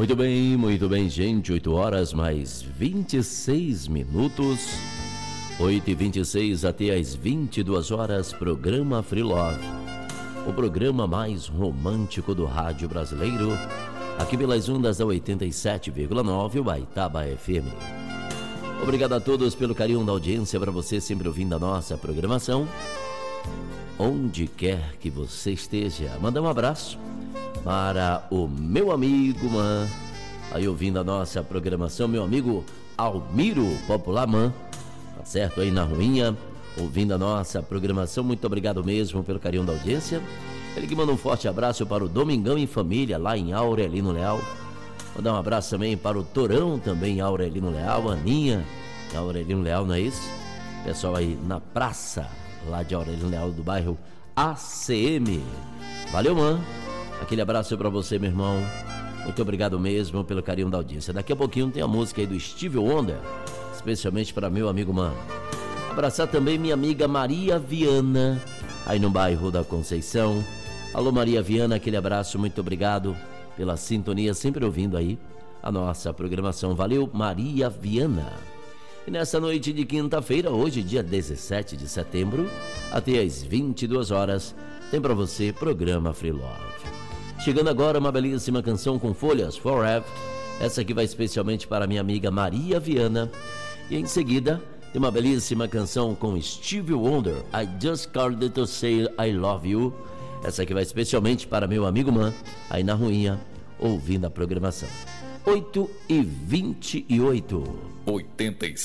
Muito bem, gente. 8 horas mais 26 minutos. 8h26 até as 22 horas, programa Free Love. O programa mais romântico do rádio brasileiro, aqui pelas ondas da 87,9, o Baitaba FM. Obrigado a todos pelo carinho da audiência, para você sempre ouvindo a nossa programação. Onde quer que você esteja, manda um abraço para o meu amigo, aí ouvindo a nossa programação, meu amigo Almiro Popular, tá certo, aí na ruinha, ouvindo a nossa programação. Muito obrigado mesmo pelo carinho da audiência. Ele que manda um forte abraço para o Domingão em Família, lá em Aurelino Leal. Vou dar um abraço também para o Torão, também em Aurelino Leal, Aninha, em Aurelino Leal, não é isso? Pessoal aí na praça, lá de Aurelino Leal, do bairro ACM. Valeu, aquele abraço para você, meu irmão. Muito obrigado mesmo pelo carinho da audiência. Daqui a pouquinho tem a música aí do Stevie Wonder, especialmente para meu amigo, Abraçar também minha amiga Maria Viana, aí no bairro da Conceição. Alô, Maria Viana, aquele abraço, muito obrigado pela sintonia, sempre ouvindo aí a nossa programação. Valeu, Maria Viana. E nessa noite de quinta-feira, hoje, dia 17 de setembro, até às 22 horas, tem para você programa Free Love. Chegando agora uma belíssima canção com Folhas, Forever. Essa aqui vai especialmente para minha amiga Maria Viana. E em seguida, tem uma belíssima canção com Stevie Wonder, I Just Called to Say I Love You. Essa aqui vai especialmente para meu amigo aí na ruinha, ouvindo a programação. 8h28. 86.